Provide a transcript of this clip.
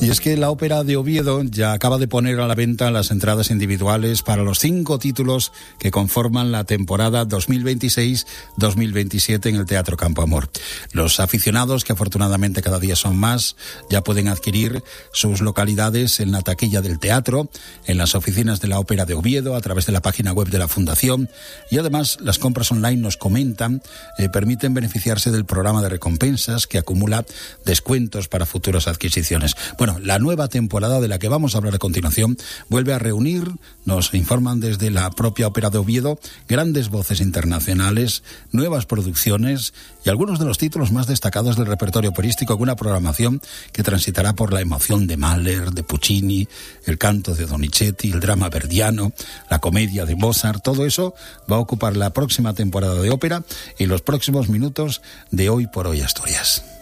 Y es que la Ópera de Oviedo ya acaba de poner a la venta las entradas individuales para los 5 títulos que conforman la temporada 2026-2027 en el Teatro Campo Amor. Los aficionados, que afortunadamente cada día son más, ya pueden adquirir sus localidades en la taquilla del teatro, en las oficinas de la Ópera de Oviedo, a través de la página web de la Fundación, y además las compras online, nos comentan, permiten beneficiarse del programa de recompensas que acumula descuentos para futuras adquisiciones. Bueno, la nueva temporada de la que vamos a hablar a continuación vuelve a reunir, nos informan desde la propia Ópera de Oviedo, grandes voces internacionales, nuevas producciones y algunos de los títulos más destacados del repertorio operístico, con una programación que transitará por la emoción de Mahler, de Puccini, el canto de Donizetti, el drama verdiano, la comedia de Mozart. Todo eso va a ocupar la próxima temporada de ópera y los próximos minutos de Hoy por Hoy Asturias.